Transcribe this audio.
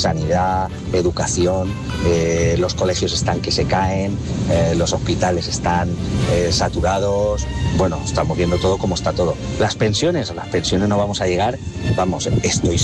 sanidad, educación, los colegios están que se caen, los hospitales están saturados. Bueno, estamos viendo todo como está todo. Las pensiones no vamos a llegar, vamos, estoy